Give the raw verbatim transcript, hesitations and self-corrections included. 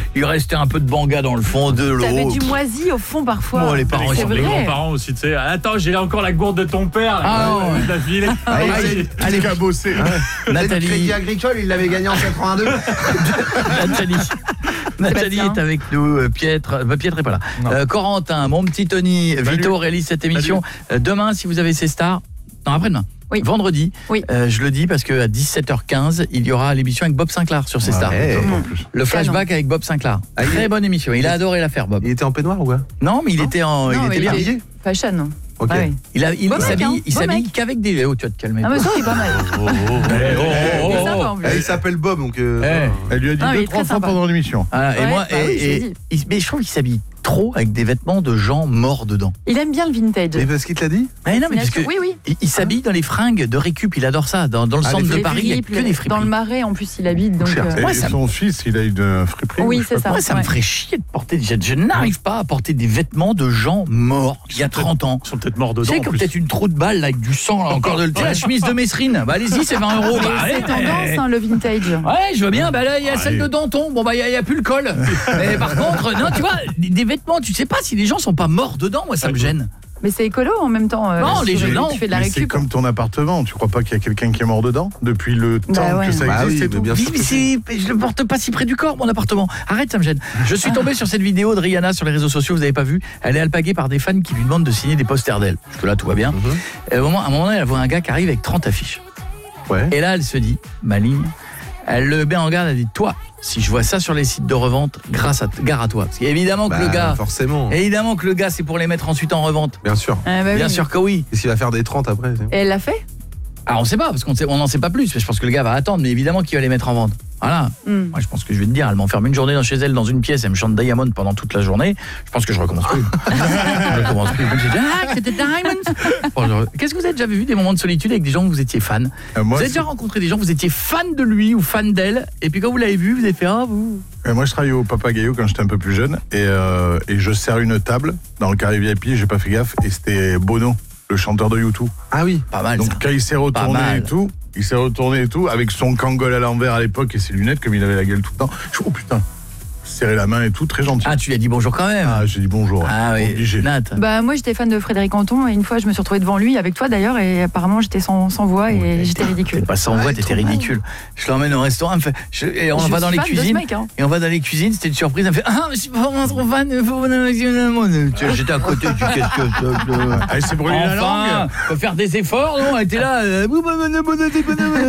il restait un peu de banga dans le fond de l'eau. T'avais du moisi au fond parfois. Bon, les parents, c'est ils sont vrai. Les grands-parents aussi, tu sais. Attends, j'ai encore la gourde de ton père. Là, Ah, ouais, ouais. de la file. Allez, allez, qu'à bosser. Le Nathalie, Crédit Agricole, il l'avait gagné en quatre-vingt-deux. Nathalie, Nathalie est avec nous. euh, Pietre, bah, Pietre est pas là. Euh, Corentin, mon petit Tony, Vito réalise cette émission. Euh, demain, si vous avez ces stars, non après-demain. Oui. Vendredi, Oui. euh, je le dis parce qu'à dix-sept heures quinze, il y aura l'émission avec Bob Sinclair sur ces stars. Ouais. En plus. Le flashback avec Bob Sinclair. Ah, il Très est- bonne émission. Il a adoré la faire, Bob. Il était en peignoir ou quoi? Non, mais il était en, Non, il mais était il bien. est- habillé. Fashion. Ok. Ah oui. Il a, il, Beau il mec, s'habille, hein. il Beau s'habille mec. qu'avec des. Oh, tu vas te calmer. Ah mais ça il est pas mal. Oh, oh, oh, Il est oh, sympa oh. en plus. Eh, il s'appelle Bob, donc... euh, Eh. Elle lui a dit Ah, il deux, est trois très fois sympa. pendant l'émission. Voilà, et Ouais, moi, bah et, oui, je l'ai et- dit. il- mais je trouve qu'il s'habille trop avec des vêtements de gens morts dedans. Il aime bien le vintage. Mais parce qu'il te l'a dit? Ah, non, mais parce que Oui oui. il, il s'habille dans les fringues de récup, il adore ça. Dans, dans le Ah, centre les de Les Paris, il n'y a Philippe, que des friperies. dans le Marais en plus il habite donc Cher. euh, Et Moi, ça son fils, il a eu de friperie. oui, ou je sais c'est pas ça. Moi, ça me Ouais. ferait chier de porter. Je, je n'arrive pas à porter des vêtements de gens morts il y a trente ans. Ils sont peut-être morts Tu dedans. sais, en comme plus. peut-être une trou de balle là, avec du sang là, encore de tu sais, la chemise de Mesrine. Bah allez-y, c'est vingt euros. Mais Bah, c'est allez, tendance hein, le vintage. Ouais, je veux bien. Bah là, il y a Ouais. celle de Danton. Bon bah il y, a- il y a plus le col. Mais par contre, non, tu vois, des, des vêtements, tu sais pas si les gens sont pas morts dedans. Moi, ça me gêne. Mais c'est écolo en même temps. euh, Non, les tu- jeux, non. Tu fais de la Mais c'est récup. comme ton appartement. Tu crois pas qu'il y a quelqu'un qui est mort dedans depuis le temps Bah ouais. que ça Bah existe oui, et mais tout? bien Oui, sûr mais que c'est, je le porte pas si près du corps, mon appartement. Arrête, ça me gêne. Je suis tombé sur cette vidéo de Rihanna sur les réseaux sociaux, vous avez pas vu? Elle est alpaguée par des fans qui lui demandent de signer des posters d'elle. Jusque là, tout va bien. Et à un moment, à un moment donné, elle voit un gars qui arrive avec trente affiches. Ouais. Et là, elle se dit, maligne, elle le met en garde, elle dit, toi, si je vois ça sur les sites de revente, grâce à, gare à toi. Parce qu'évidemment que Bah, le gars, forcément. évidemment que le gars, c'est pour les mettre ensuite en revente. Bien sûr. Ah, bah Bien oui. sûr que oui. Qu'est-ce qu'il va faire des trente après? c'est- Et elle l'a fait. Ah, on sait pas, parce qu'on sait, on n'en sait pas plus. Mais je pense que le gars va attendre, mais évidemment qu'il va les mettre en vente. Voilà. Hmm. Moi, je pense que je vais te dire, elle m'enferme une journée dans chez elle dans une pièce, elle me chante Diamond pendant toute la journée. Je pense que je recommence plus. je recommence plus. Donc, j'ai dit, ah, c'était Diamond. Bon, genre, qu'est-ce que vous avez déjà vu des moments de solitude avec des gens que vous étiez fan? Euh, moi, Vous avez c'est- déjà rencontré des gens, vous étiez fan de lui ou fan d'elle, et puis quand vous l'avez vu, vous avez fait, ah, vous. Euh, moi, je travaillais au Papagayo quand j'étais un peu plus jeune et, euh, et je sers une table dans le carré V I P, j'ai pas fait gaffe, et c'était Bono, le chanteur de U deux. Ah oui. Pas mal, Donc ça. quand il s'est Pas retourné mal. et tout, il s'est retourné et tout, avec son kangol à l'envers à l'époque et ses lunettes, comme il avait la gueule tout le temps. Je oh putain, serré la main et tout, très gentil. Ah, tu lui as dit bonjour quand même. Ah, j'ai dit bonjour. Ah oui, Obligé. Nat. Bah moi j'étais fan de Frédéric Anton et une fois je me suis retrouvée devant lui avec toi d'ailleurs et apparemment j'étais sans, sans voix et j'étais ridicule. T'es pas sans voix, t'étais ridicule. Je l'emmène au restaurant, elle me fait, je- et on Je va suis dans les fan de ce cuisines. mec, hein. Et on va dans les cuisines, c'était une surprise. Elle me fait, ah, je suis pas vraiment trop fan. faut- Tu vois, J'étais à côté, tu qu'est-ce que. Ah, il s'est brûlé la Enfin, langue. faut faire des efforts, non? Elle était là. euh,